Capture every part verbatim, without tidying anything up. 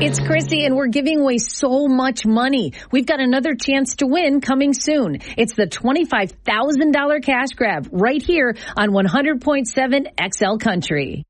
It's Chrissy, and we're giving away so much money. We've got another chance to win coming soon. It's the twenty-five thousand dollars cash grab right here on one hundred point seven X L Country.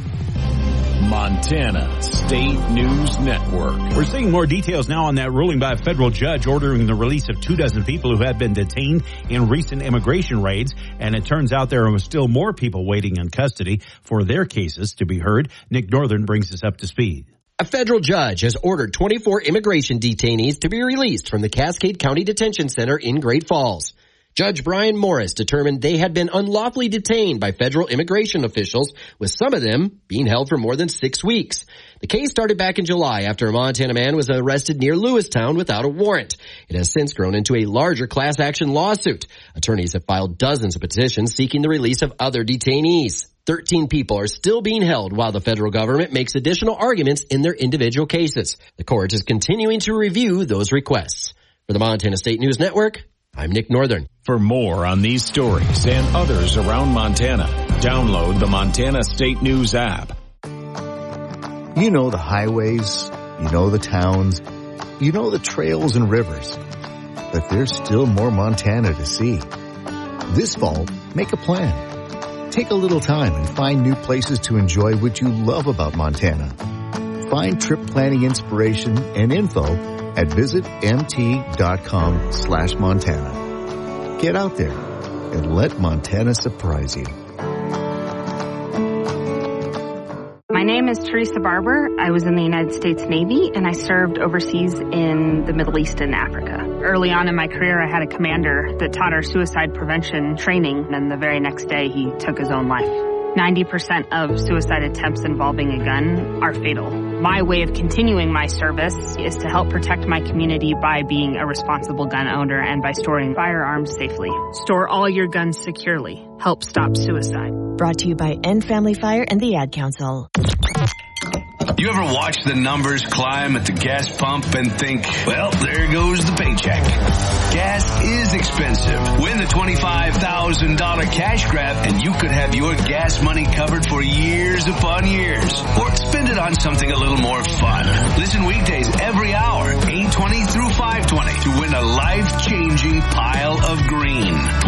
Montana State News Network. We're seeing more details now on that ruling by a federal judge ordering the release of two dozen people who had been detained in recent immigration raids. And it turns out there are still more people waiting in custody for their cases to be heard. Nick Northern brings us up to speed. A federal judge has ordered twenty-four immigration detainees to be released from the Cascade County Detention Center in Great Falls. Judge Brian Morris determined they had been unlawfully detained by federal immigration officials, with some of them being held for more than six weeks. The case started back in July after a Montana man was arrested near Lewistown without a warrant. It has since grown into a larger class action lawsuit. Attorneys have filed dozens of petitions seeking the release of other detainees. Thirteen people are still being held while the federal government makes additional arguments in their individual cases. The court is continuing to review those requests. For the Montana State News Network, I'm Nick Northern. For more on these stories and others around Montana, download the Montana State News app. You know the highways, you know the towns, you know the trails and rivers. But there's still more Montana to see. This fall, make a plan. Take a little time and find new places to enjoy what you love about Montana. Find trip planning inspiration and info at visitmt.com slash Montana. Get out there and let Montana surprise you. My name is Teresa Barber. I was in the United States Navy, and I served overseas in the Middle East and Africa. Early on in my career, I had a commander that taught our suicide prevention training, and the very next day, he took his own life. ninety percent of suicide attempts involving a gun are fatal. My way of continuing my service is to help protect my community by being a responsible gun owner and by storing firearms safely. Store all your guns securely. Help stop suicide. Brought to you by End Family Fire and the Ad Council. You ever watch the numbers climb at the gas pump and think, well, there goes the paycheck? Gas is expensive. Win the twenty-five thousand dollars cash grab and you could have your gas money covered for years upon years. Or spend it on something a little more fun. Listen weekdays every hour, eight twenty through five twenty, to win a life-changing pile of green.